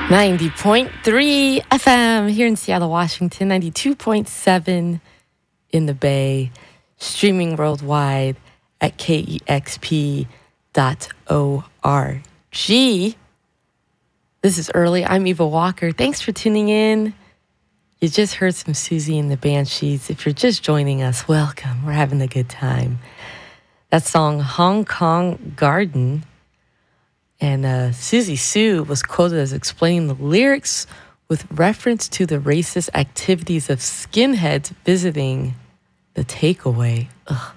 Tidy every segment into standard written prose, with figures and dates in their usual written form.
90.3 FM here in Seattle, Washington, 92.7 in the Bay, streaming worldwide at kexp.org. This is Early. I'm Eva Walker. Thanks for tuning in. You just heard some Susie and the Banshees. If you're just joining us, welcome. We're having a good time. That song, Hong Kong Garden. And Susie Sue was quoted as explaining the lyrics with reference to the racist activities of skinheads visiting the takeaway. Ugh.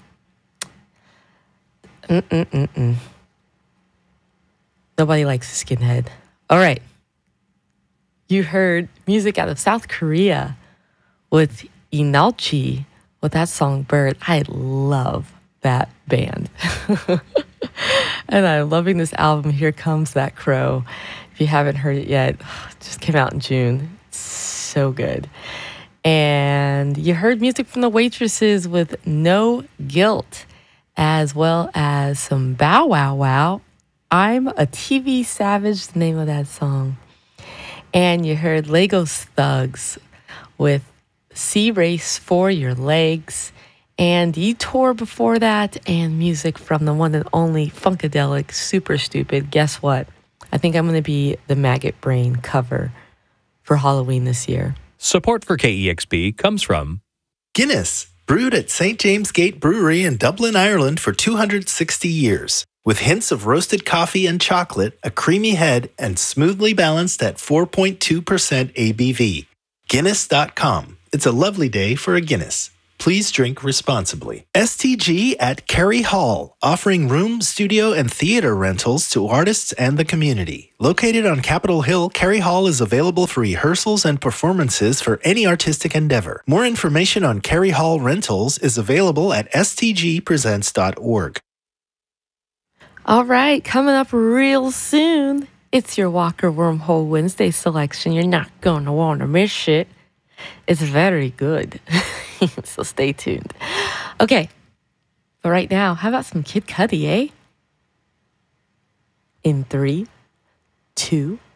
Nobody likes a skinhead. All right. You heard music out of South Korea with Inalchi with that song Bird. I love that band. And I'm loving this album, Here Comes That Crow. If you haven't heard it yet, it just came out in June. It's so good. And you heard music from the Waitresses with No Guilt, as well as some Bow Wow Wow. I'm a TV Savage, the name of that song. And you heard Legos Thugs with Sea Race for Your Legs. And Detour before that, and music from the one and only Funkadelic, Super Stupid. Guess what? I think I'm going to be the Maggot Brain cover for Halloween this year. Support for KEXP comes from Guinness, brewed at St. James Gate Brewery in Dublin, Ireland for 260 years. With hints of roasted coffee and chocolate, a creamy head, and smoothly balanced at 4.2% ABV. Guinness.com. It's a lovely day for a Guinness. Please drink responsibly. STG at Kerry Hall, offering room, studio, and theater rentals to artists and the community. Located on Capitol Hill, Kerry Hall is available for rehearsals and performances for any artistic endeavor. More information on Kerry Hall rentals is available at stgpresents.org. All right, coming up real soon, it's your Walker Wormhole Wednesday selection. You're not going to want to miss it. It's very good. So stay tuned. Okay. But right now, how about some Kid Cudi, eh? In 3, 2,